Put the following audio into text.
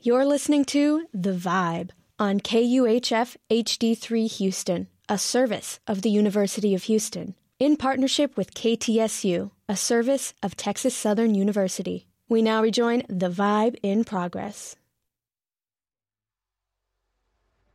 You're listening to The Vibe on KUHF HD3 Houston, a service of the University of Houston, in partnership with KTSU, a service of Texas Southern University. We now rejoin The Vibe in progress.